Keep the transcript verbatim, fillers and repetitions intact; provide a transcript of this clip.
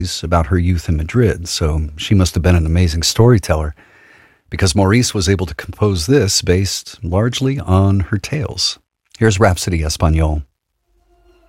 about her youth in Madrid, so she must have been an amazing storyteller, because Maurice was able to compose this based largely on her tales. Here's Rhapsody Espanol.